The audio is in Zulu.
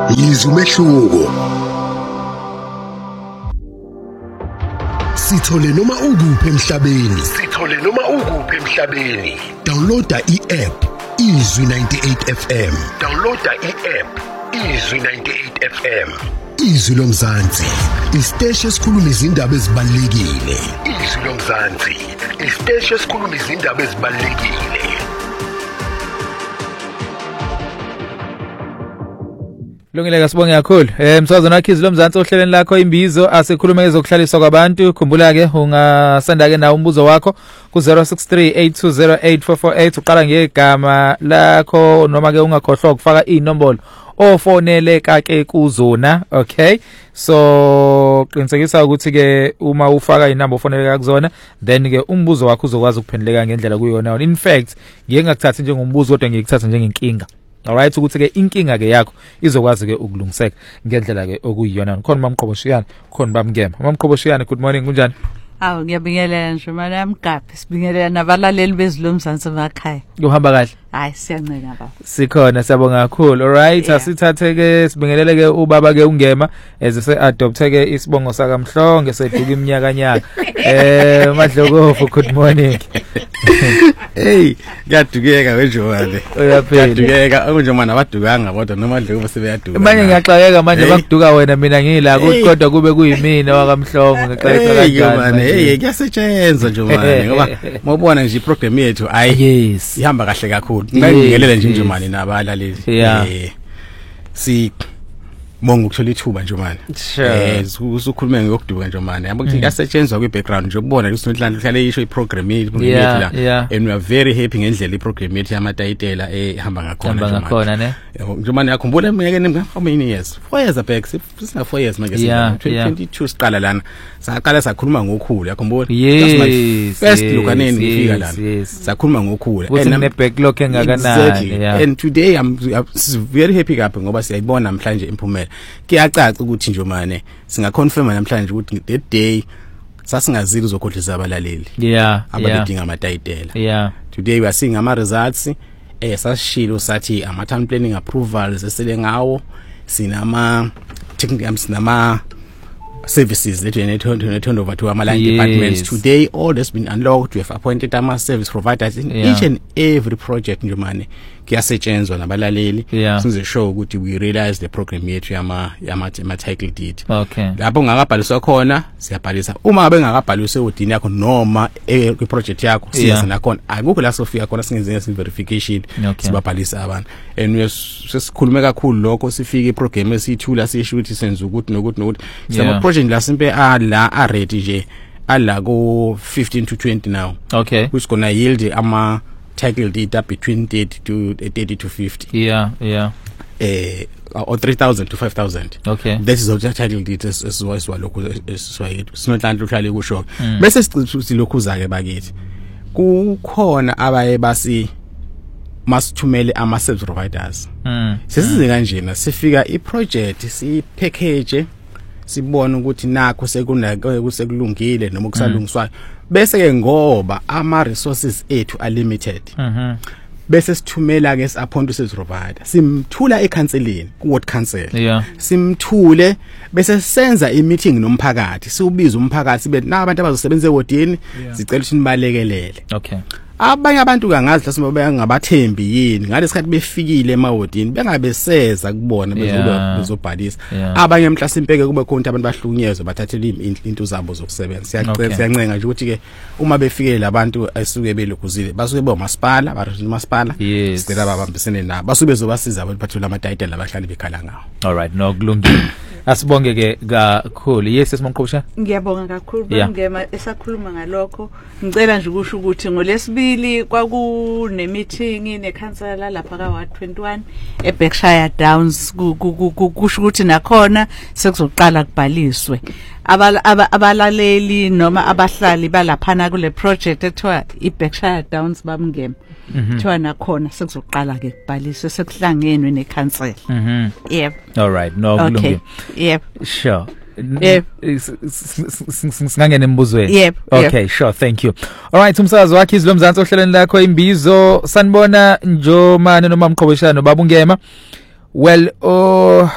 Yizwe umehluko. Sithole noma ukuphi emhlabeni. Downloada i-app Izwi 98 FM. Izwi 98 FM. Izwi lomzansi. Isiteshi esikhuluma izindaba ezibalulekile. Izwi lomzansi. Isiteshi esikhuluma izindaba ezibalulekile. Lungile kasibonge kakhulu. Msazana wakhizi lomzansi ohlelweni lakho imbizo asikhuluma ngezokuhlaliswa kwabantu. Khumbula ke ungasenda ke nawo umbuzo wakho ku 0638208448 uqala ngegama lakho noma ke ungakhohlwa ukufaka inombolo ofoneleka ke kuzona. Okay, so qinisekisa ukuthi ke uma ufaka inamba ofoneleka kuzona then ke umbuzo wakho uzokwazi ukuphenduleka ngendlela kuyona. In fact ngeke ngakuthatha njengombuzo kodwa ngikuthatha njengenkinga. Alright, ukuthi ke inkinga ke yakho izokwazi ke ukulungiseka ngendlela ke okuyiyona. Khona bamqhoboshiyana, khona bamngema. Bamqhoboshiyana, good morning, kunjani? Awu ngiyabingelela nje mana amgaphi sibingelela nabalaleli bezilomzansi emakhaya. Uhamba kahle? Hayi siyancela baba. Sikhona siyabonga kakhulu. Alright, asithathe ke sibingelele ke ubaba ke ungema ezise adopte ke isibongo saka Mhlonge seduka iminyakanyaka. Madlokofu, good morning. Hey, ngiyadukeka wenjowale. Uyadukeka akunje mana abadukanga kodwa noma Dlokofu sebeyaduka. Manje ngiyaxakeka manje bakuduka wena mina ngila kodwa kube kuyimina wakaMhlongo ngixakeka kanjani. Hey, kuyasetshenzwa nje manje ngoba mawubona nje iprogram yethu yes ihamba kahle kakhulu. Ngibingelele nje manje nabalaleli. Si Mongo ukuthola ithuba nje manje. Usukhuluma ngokuduka nje manje. Yabo ukuthi kuyasetshenzwa kwi background nje ukubona ukuthi uNhlanhla uhlale isho iprogram yethu la. And we are very happy ngendlela iprogram yethu yamatayitela ehamba ngakhona ne. Nje manje yakhumbula eminyakeni how many years? 4 years back. Sina 4 years manje 2022 siqala lana. Saqala sakhuluma ngokhulu yakhumbula. First look aneni ngifika lana. Sakhuluma ngokhulu and ne backlog engakanani. And today I'm very happy kaphi ngoba siyayibona namhlanje impumela. Kuyacaca ukuthi nje manje singaconfirm namhlanje ukuthi that day sasingazili uzokhohlisa abalaleli. Abadinga amatayitela. Today we are seeing ama results sasishilo sathi ama town planning approvals esele ngawo sinama technical sinama services that we turn over to our line departments. Today all has been unlocked. We have appointed our service providers in each and every project nje manje kuyasetshenzwa nabalaleli sinze show ukuthi we realize the program yethu yama title deed. Okay, lapho ngakabhaliswa khona siyabhalisa uma ngabe ngakabhaliswe udini yakho noma ku project yakho siyazana khona akukho la sofika khona singenze verification sibabhalisa abantu and sesikhulume kakhulu lokho sifike iprogram esithula sisho ukuthi senze ukuthi nokuthi sama project la simpe a ready nje ala go 15 to 20 now. Okay, which gonna yield ama title deed up between 30 to 50. Or 3,000 to 5,000. Okay, that is the title deed as well lokho eswayethu sinonhlanhla uhlale kusho bese sicishe lokhu zake bakithi kukhona abaye basi masithumele ama service providers. Sesize kanjena sifika iproject si package sibona ukuthi nakho sekulungile noma kusalungiswayo bese ke ngoba ama resources ethu are limited bese sithumela ke appoint service provider simthula ecounselini ku ward council simthule bese senza i-meeting nomphakathi siubiza umphakathi sibe nabantu abazosebenza ewardini sicela ukuthi nibalekelele. Okay, abanye abantu kangazi hlasibe bengabathembi yini ngalesikhathi befikile emawodini bengabeseza kubona bezobhalisa abanye mhlasimpeke kube khona abantu bahlukunyezwe bathathela into zabo zokusebenza. Siyancenga nje ukuthi ke uma befike labantu asuke belokhuzile basuke bomasipala bamasipala sicela babambisene nabo basuke bezobasiza abantu bathola amatayitela abahlali bekhala ngawo. All right, no kulungile. Asibonge ke kakhulu. Yes Simqhobosha. Ngiyabonga kakhulu bangema esakhuluma ngalokho. Ngicela nje ukusho ukuthi ngolesibili kwakune meeting nekhansela lapha ka Ward 21 eBerkshire Downs kusho ukuthi nakhona sekuzoqala kubhaliswe abalaleli noma abahlali balaphana kule project ethiwa iBerkshire Downs bamngema. Thiwa nakhona sekuzoqala ke kubhaliswe sekuhlangenwe nekhansela. All right, no kulungile. Sure. Singangena embuzweni. Okay, sure, thank you. All right, umsakazo wakhe izilomzansi ohlelweni lakho imbizo sanibona Njomane noma Mqhoboshana baba ungema. Well,